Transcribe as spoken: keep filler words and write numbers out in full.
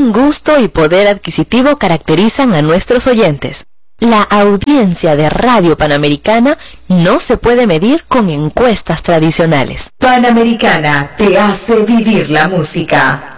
Buen gusto y poder adquisitivo caracterizan a nuestros oyentes. La audiencia de Radio Panamericana no se puede medir con encuestas tradicionales. Panamericana te hace vivir la música.